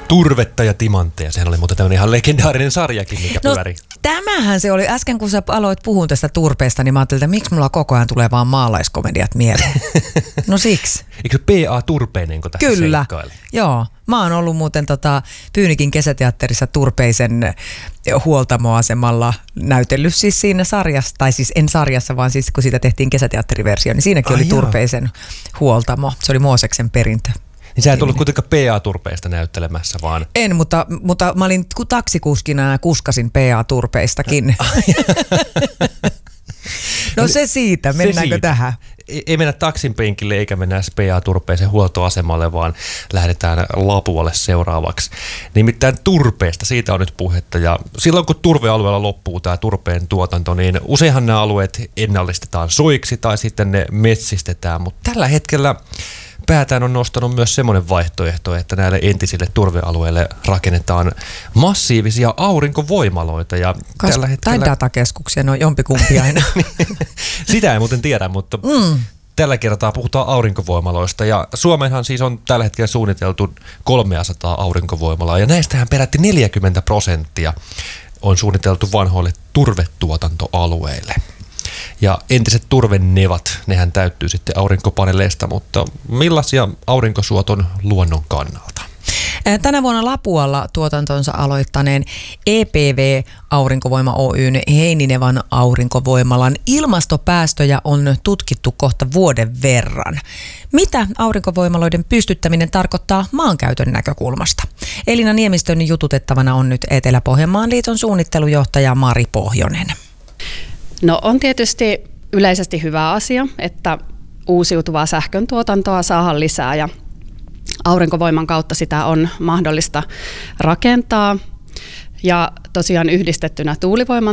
Turvetta ja timantteja, sehän oli muuten tämmöinen ihan legendaarinen sarjakin, mikä pyöri. Tämähän se oli. Äsken kun sä aloit puhua tästä turpeesta, niin mä ajattelin, että miksi mulla koko ajan tulee vaan maalaiskomediat mieleen. No siksi. Eikö se P.A. Turpeinen, kun tässä Kyllä, seikkaili? joo. Mä oon ollut muuten Pyynikin kesäteatterissa Turpeisen huoltamoasemalla näytellyt siis siinä sarjassa, tai siis en sarjassa, vaan siis kun siitä tehtiin kesäteatteriversio, niin siinäkin oli Turpeisen huoltamo. Se oli Mooseksen perintö. Niin sä et ollut kuitenkaan P.A. Turpeista näyttelemässä, vaan... En, mutta mä olin taksikuskina ja kuskasin P.A. Turpeistakin. No se siitä, mennäänkö tähän? Ei mennä taksin penkille eikä mennä P.A. Turpeisen huoltoasemalle, vaan lähdetään Lapualle seuraavaksi. Nimittäin turpeesta, siitä on nyt puhetta. Ja silloin kun turvealueella loppuu tämä turpeen tuotanto, niin useinhan nämä alueet ennallistetaan soiksi tai sitten ne metsistetään. Mutta tällä hetkellä päätään on nostanut myös semmoinen vaihtoehto, että näille entisille turvealueille rakennetaan massiivisia aurinkovoimaloita. Ja tällä hetkellä... Tai datakeskuksia, no jompikumpi aina. Sitä ei muuten tiedä, mutta tällä kertaa puhutaan aurinkovoimaloista. Ja Suomeenhan siis on tällä hetkellä suunniteltu 300 aurinkovoimalaa ja näistähän peräti 40% on suunniteltu vanhoille turvetuotantoalueille. Ja entiset turvenevat, nehän täyttyy sitten aurinkopaneeleista, mutta millaisia aurinkosuot on luonnon kannalta? Tänä vuonna Lapualla tuotantonsa aloittaneen EPV Aurinkovoima Oyn Heininevan aurinkovoimalan ilmastopäästöjä on tutkittu kohta vuoden verran. Mitä aurinkovoimaloiden pystyttäminen tarkoittaa maankäytön näkökulmasta? Elina Niemistön jututettavana on nyt Etelä-Pohjanmaan liiton suunnittelujohtaja Mari Pohjonen. No on tietysti yleisesti hyvä asia, että uusiutuvaa sähköntuotantoa saadaan lisää ja aurinkovoiman kautta sitä on mahdollista rakentaa. Ja tosiaan yhdistettynä tuulivoiman